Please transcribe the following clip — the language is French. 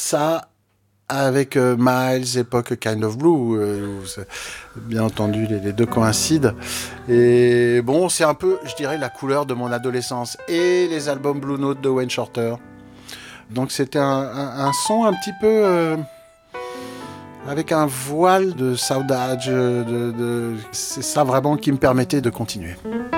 ça avec Miles, époque Kind of Blue, où bien entendu les deux coïncident. Et bon, c'est un peu, je dirais, la couleur de mon adolescence. Et les albums Blue Note de Wayne Shorter. Donc c'était un son un petit peu avec un voile de saudade. C'est ça vraiment qui me permettait de continuer.